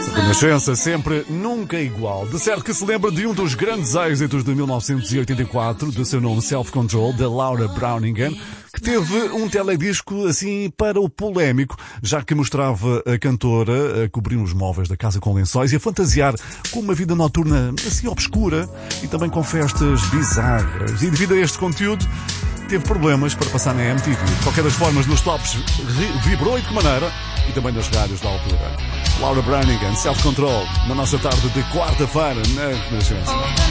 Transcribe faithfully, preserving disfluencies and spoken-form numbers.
Renascença, sempre, nunca igual. De certo que se lembra de um dos grandes êxitos de mil novecentos e oitenta e quatro, do seu nome Self Control, da Laura Browningham, que teve um teledisco assim para o polémico, já que mostrava a cantora a cobrir os móveis da casa com lençóis e a fantasiar com uma vida noturna assim obscura e também com festas bizarras. E devido a este conteúdo, teve problemas para passar na M T V. De qualquer das formas, nos tops vibrou e de que maneira, e também nas rádios da altura. Laura Browningham, Self Control, na nossa tarde de quarta-feira na Renascença.